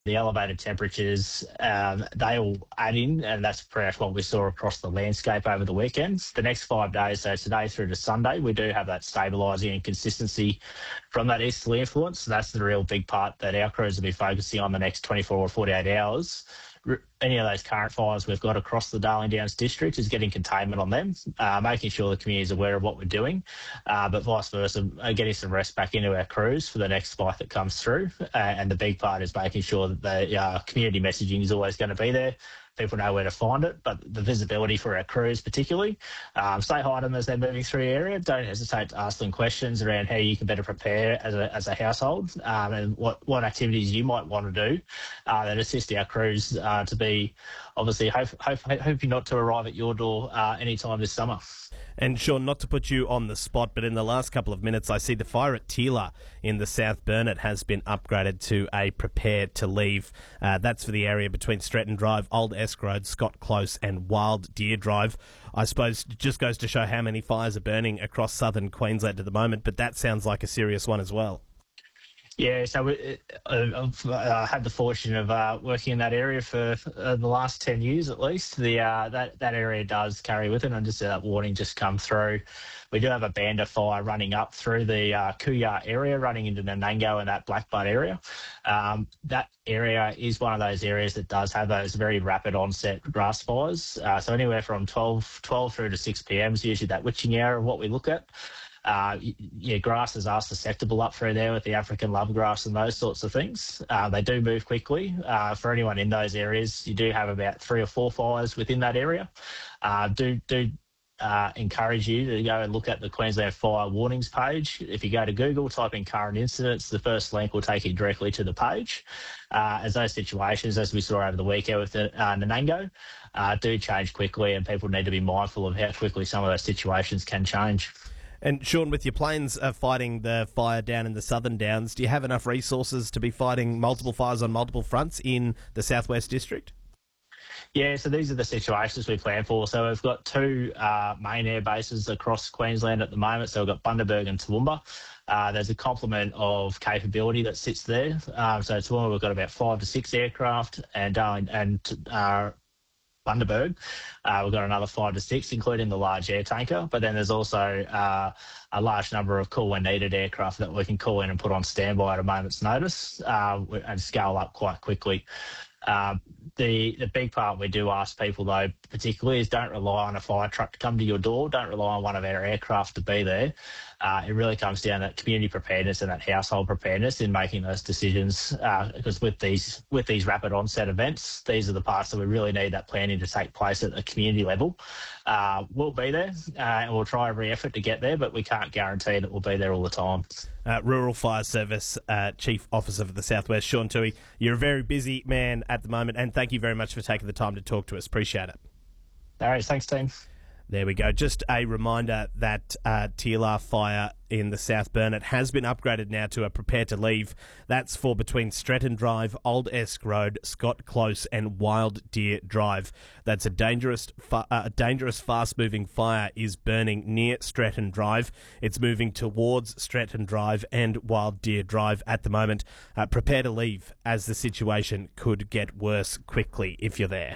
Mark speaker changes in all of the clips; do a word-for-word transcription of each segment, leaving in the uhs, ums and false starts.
Speaker 1: the elevated temperatures, um, they all add in, and that's pretty much what we saw across the landscape over the weekends. The next five days, so today through to Sunday, we do have that stabilising and consistency from that easterly influence. So that's the real big part that our crews will be focusing on the next twenty-four or forty-eight hours. Any of those current fires we've got across the Darling Downs district is getting containment on them, uh, making sure the community is aware of what we're doing, uh, but vice versa, uh, getting some rest back into our crews for the next spike that comes through. Uh, and the big part is making sure that the uh, community messaging is always going to be there. People know where to find it, but the visibility for our crews particularly. Um, say hi to them as they're moving through the area. Don't hesitate to ask them questions around how you can better prepare as a, as a household, um, and what, what activities you might want to do uh, that assist our crews uh, to be, obviously, hope, hope, hoping not to arrive at your door uh, anytime this summer.
Speaker 2: And Sean, not to put you on the spot, but in the last couple of minutes, I see the fire at Teela in the South Burnett has been upgraded to a prepare to leave. Uh, that's for the area between Stretton Drive, Old Esk Road, Scott Close and Wild Deer Drive. I suppose it just goes to show how many fires are burning across southern Queensland at the moment, but that sounds like a serious one as well.
Speaker 1: Yeah, so we, uh, I've uh, had the fortune of uh, working in that area for uh, the last ten years at least. The uh, that, that area does carry with it, and just that warning just come through. We do have a Banda fire running up through the uh, Kooyar area, running into Nanango and that Blackbutt area. Um, that area is one of those areas that does have those very rapid onset grass fires. Uh, so anywhere from twelve, twelve through to six p.m. is usually that witching hour of what we look at. Uh, yeah, grasses are susceptible up through there with the African lovegrass and those sorts of things. Uh, they do move quickly. Uh, for anyone in those areas, you do have about three or four fires within that area. Uh, do do uh, encourage you to go and look at the Queensland Fire Warnings page. If you go to Google, type in current incidents, the first link will take you directly to the page. Uh, as those situations, as we saw over the weekend with the, uh, Nanango, uh, do change quickly, and people need to be mindful of how quickly some of those situations can change.
Speaker 2: And Sean, with your planes uh, fighting the fire down in the Southern Downs, do you have enough resources to be fighting multiple fires on multiple fronts in the Southwest District?
Speaker 1: Yeah, so these are the situations we plan for. So we've got two uh, main air bases across Queensland at the moment. So we've got Bundaberg and Toowoomba. Uh, there's a complement of capability that sits there. Um, so Toowoomba, we've got about five to six aircraft, and uh, and uh, Bundaberg, uh, we've got another five to six, including the large air tanker. But then there's also uh, a large number of call when needed aircraft that we can call in and put on standby at a moment's notice uh, and scale up quite quickly. Uh, the the big part we do ask people, though, particularly, is don't rely on a fire truck to come to your door. Don't rely on one of our aircraft to be there. Uh, it really comes down to that community preparedness and that household preparedness in making those decisions. Uh, because with these with these rapid onset events, these are the parts that we really need that planning to take place at a community level. Uh, we'll be there, uh, and we'll try every effort to get there, but we can't guarantee that we'll be there all the time.
Speaker 2: Uh, Rural Fire Service uh, Chief Officer for the Southwest, Sean Toohey. You're a very busy man at the moment, and thank you very much for taking the time to talk to us. Appreciate it.
Speaker 1: All right, thanks, team.
Speaker 2: There we go. Just a reminder that uh, Teela Fire in the South Burnett has been upgraded now to a prepare to leave. That's for between Stretton Drive, Old Esk Road, Scott Close and Wild Deer Drive. That's a dangerous, fa- uh, dangerous fast-moving fire is burning near Stretton Drive. It's moving towards Stretton Drive and Wild Deer Drive at the moment. Uh, prepare to leave, as the situation could get worse quickly if you're there.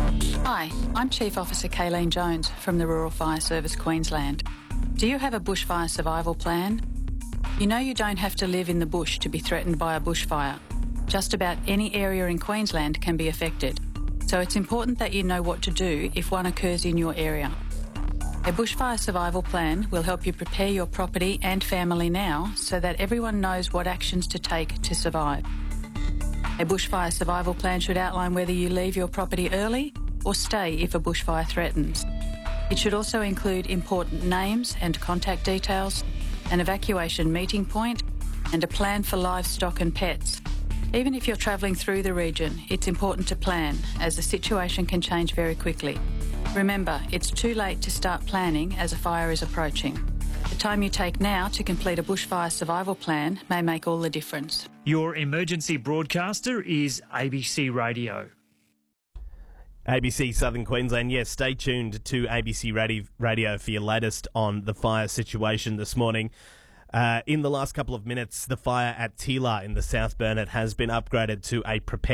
Speaker 3: Hi, I'm Chief Officer Kayleen Jones from the Rural Fire Service Queensland. Do you have a bushfire survival plan? You know you don't have to live in the bush to be threatened by a bushfire. Just about any area in Queensland can be affected, so it's important that you know what to do if one occurs in your area. A bushfire survival plan will help you prepare your property and family now so that everyone knows what actions to take to survive. A bushfire survival plan should outline whether you leave your property early or stay if a bushfire threatens. It should also include important names and contact details, an evacuation meeting point, and a plan for livestock and pets. Even if you're travelling through the region, it's important to plan, as the situation can change very quickly. Remember, it's too late to start planning as a fire is approaching. The time you take now to complete a bushfire survival plan may make all the difference.
Speaker 4: Your emergency broadcaster is A B C Radio.
Speaker 2: A B C Southern Queensland, yes, stay tuned to A B C Radio for your latest on the fire situation this morning. Uh, in the last couple of minutes, the fire at Teela in the South Burnett has been upgraded to a prepare